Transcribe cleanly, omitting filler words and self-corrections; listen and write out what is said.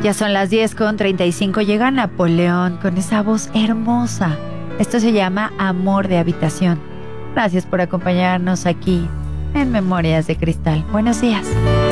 Ya son las 10:35. Llega Napoleón con esa voz hermosa. Esto se llama Amor de Habitación. Gracias por acompañarnos aquí en Memorias de Cristal. Buenos días.